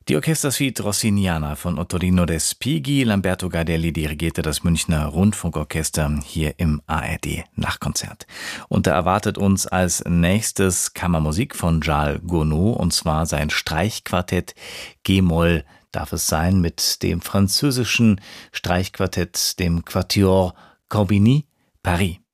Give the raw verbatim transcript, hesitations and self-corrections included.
Die Orchestersuite Rossiniana von Ottorino Respighi. Lamberto Gardelli dirigierte das Münchner Rundfunkorchester hier im A R D-Nachtkonzert. Und da erwartet uns als nächstes Kammermusik von Charles Gounod, und zwar sein Streichquartett G-Moll darf es sein, mit dem französischen Streichquartett, dem Quatuor Corbigny Paris.